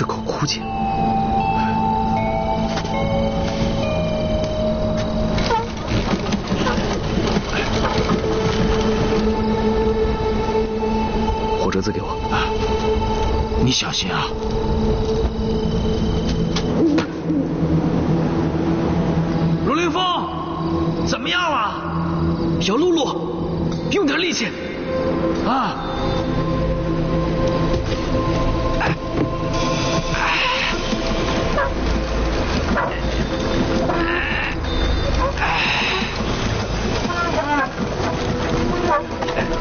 是口枯竭。火折子给我。 啊，你小心啊。 陆凌风，怎么样了？ 小露露，用点力气。 啊！